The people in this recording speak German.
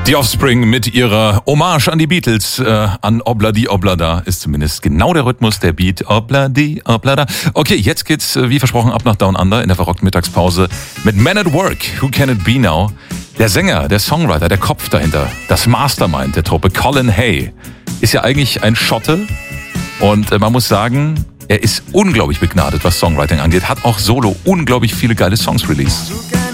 Die Offspring mit ihrer Hommage an die Beatles, an Obladi Oblada, ist zumindest genau der Rhythmus, der Beat. Obladi Oblada. Okay, jetzt geht's, wie versprochen, ab nach Down Under in der verrockten Mittagspause mit Man at Work. Who Can It Be Now? Der Sänger, der Songwriter, der Kopf dahinter, das Mastermind der Truppe, Colin Hay, ist ja eigentlich ein Schotte und man muss sagen, er ist unglaublich begnadet, was Songwriting angeht, hat auch solo unglaublich viele geile Songs released.